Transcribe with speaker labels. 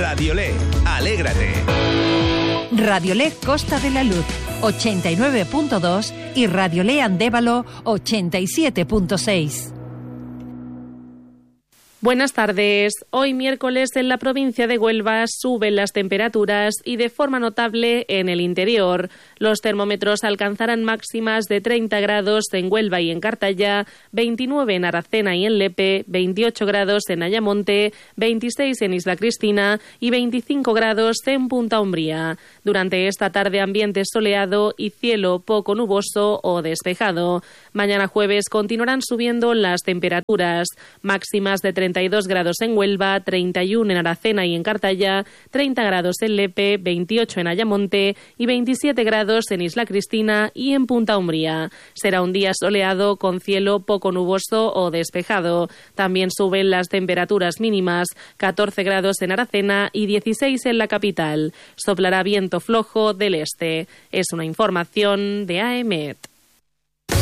Speaker 1: Radiolé, alégrate.
Speaker 2: Radiolé Costa de la Luz 89.2 y Radiolé Andévalo 87.6.
Speaker 3: Buenas tardes. Hoy miércoles en la provincia de Huelva suben las temperaturas y de forma notable en el interior. Los termómetros alcanzarán máximas de 30 grados en Huelva y en Cartaya, 29 en Aracena y en Lepe, 28 grados en Ayamonte, 26 en Isla Cristina y 25 grados en Punta Umbría. Durante esta tarde ambiente soleado y cielo poco nuboso o despejado. Mañana jueves continuarán subiendo las temperaturas, máximas de 32 grados en Huelva, 31 en Aracena y en Cartaya, 30 grados en Lepe, 28 en Ayamonte y 27 grados en Isla Cristina y en Punta Umbría. Será un día soleado con cielo poco nuboso o despejado. También suben las temperaturas mínimas, 14 grados en Aracena y 16 en la capital. Soplará viento flojo del este. Es una información de AEMET.